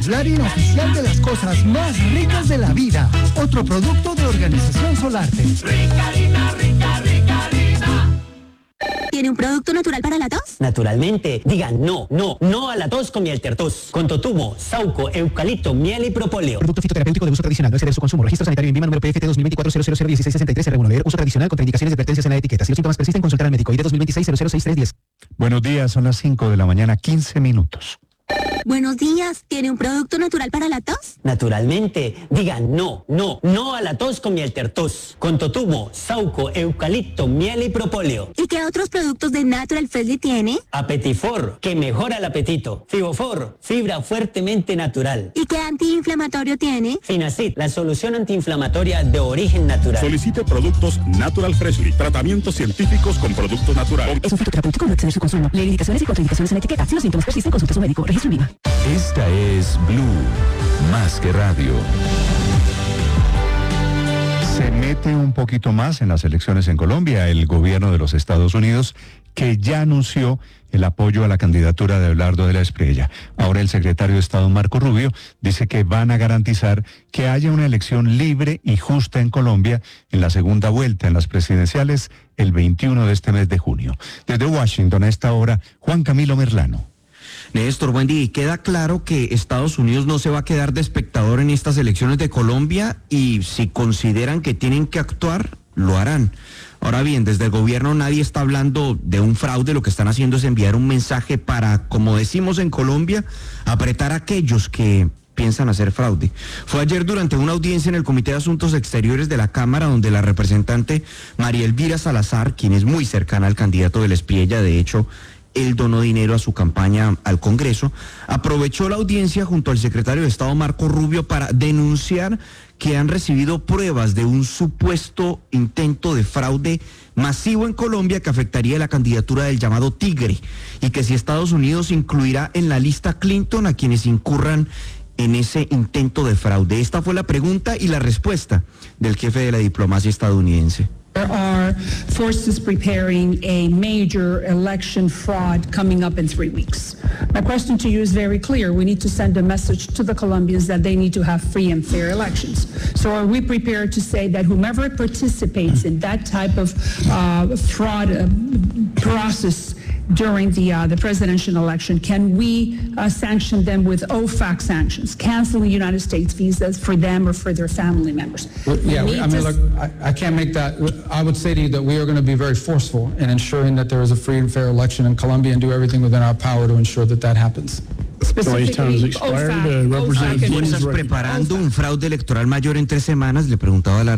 la harina oficial de las cosas más ricas de la vida. Otro producto de Organización Solarte. Rica harina, rica, rica harina. ¿Tiene un producto natural para la tos? Naturalmente. Diga no a la tos con miel tertos. Con totumo, sauco, eucalipto, miel y propóleo. Producto fitoterapéutico de uso tradicional. No exceder su consumo. Registro sanitario en Vima número PFT 2024-0001663-R1. Leer uso tradicional contra indicaciones y advertencias en la etiqueta. Si los síntomas persisten, consultar al médico. ID 2026-006310. Buenos días, son las 5 de la mañana, 15 minutos. Buenos días, ¿tiene un producto natural para la tos? Naturalmente. Diga no a la tos con miel tertos. Con totumo, sauco, eucalipto, miel y propóleo. ¿Y qué otros productos de Natural Freshly tiene? Apetifor, que mejora el apetito. Fibofor, fibra fuertemente natural. ¿Y qué antiinflamatorio tiene? Finacid, la solución antiinflamatoria de origen natural. Solicite productos Natural Freshly, tratamientos científicos con productos naturales. Es un fitoterapéutico, no exceder su consumo. Leer indicaciones y contraindicaciones en la etiqueta. Si los síntomas persisten, consulte a su médico. Registro en Vima. Esta es Blue, más que radio. Se mete un poquito más en las elecciones en Colombia el gobierno de los Estados Unidos, que ya anunció el apoyo a la candidatura de Abelardo de la Espriella. Ahora el secretario de Estado Marco Rubio dice que van a garantizar que haya una elección libre y justa en Colombia en la segunda vuelta en las presidenciales el 21 de este mes de junio. Desde Washington a esta hora, Juan Camilo Merlano. Néstor, buen día. Y queda claro que Estados Unidos no se va a quedar de espectador en estas elecciones de Colombia y si consideran que tienen que actuar, lo harán. Ahora bien, desde el gobierno nadie está hablando de un fraude, lo que están haciendo es enviar un mensaje para, como decimos en Colombia, apretar a aquellos que piensan hacer fraude. Fue ayer durante una audiencia en el Comité de Asuntos Exteriores de la Cámara donde la representante María Elvira Salazar, quien es muy cercana al candidato de la Espriella, de hecho, él donó dinero a su campaña al Congreso, aprovechó la audiencia junto al secretario de Estado Marco Rubio para denunciar que han recibido pruebas de un supuesto intento de fraude masivo en Colombia que afectaría la candidatura del llamado Tigre y que si Estados Unidos incluirá en la lista Clinton a quienes incurran en ese intento de fraude. Esta fue la pregunta y la respuesta del jefe de la diplomacia estadounidense. There are forces preparing a major election fraud coming up in 3 weeks. My question to you is very clear. We need to send a message to the Colombians that they need to have free and fair elections. So are we prepared to say that whomever participates in that type of fraud process during the presidential election, can we sanction them with OFAC sanctions, canceling United States visas for them or for their family members? Well, yeah, I mean, look, I can't make that. I would say to you that we are going to be very forceful in ensuring that there is a free and fair election in Colombia and do everything within our power to ensure that that happens. Fuerzas preparando un fraude electoral mayor en 3 semanas, le preguntaba a la